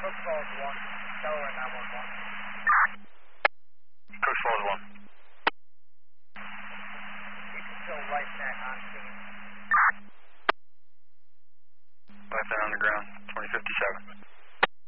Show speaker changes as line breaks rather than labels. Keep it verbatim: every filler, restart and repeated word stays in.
Cook Falls one, Delaware nine one one.
Cook Falls one.
You can show right net on scene.